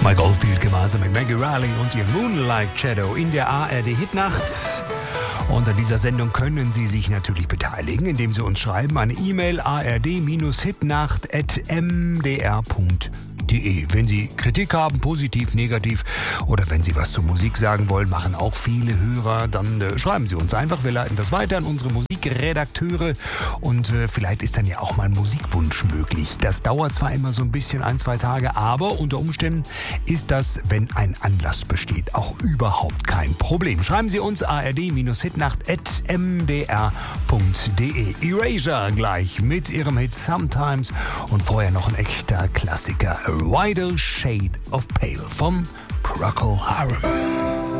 Mike Oldfield gemeinsam mit Maggie Riley und ihr Moonlight Shadow in der ARD-Hitnacht. Und an dieser Sendung können Sie sich natürlich beteiligen, indem Sie uns schreiben eine E-Mail ard-hitnacht@mdr.de. Wenn Sie Kritik haben, positiv, negativ, oder wenn Sie was zur Musik sagen wollen, machen auch viele Hörer, dann schreiben Sie uns einfach. Wir leiten das weiter an unsere Musikredakteure und vielleicht ist dann ja auch mal ein Musikwunsch möglich. Das dauert zwar immer so ein bisschen 1-2 Tage, aber unter Umständen ist das, wenn ein Anlass besteht, auch überhaupt kein Problem. Schreiben Sie uns ard-hitnacht@mdr.de. Erasure gleich mit ihrem Hit Sometimes und vorher noch ein echter Klassiker, A Wider Shade of Pale vom Procol Harum.